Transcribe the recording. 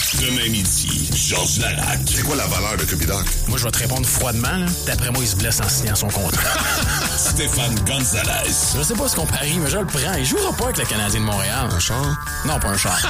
Demain midi, Georges Larac. C'est quoi la valeur de Cupidoc? Moi, je vais te répondre froidement. Là. D'après moi, il se blesse en signant son contrat. Stéphane Gonzalez. Je sais pas ce qu'on parie, mais je le prends. Il jouera pas avec le Canadien de Montréal. Un char? Non, pas un char.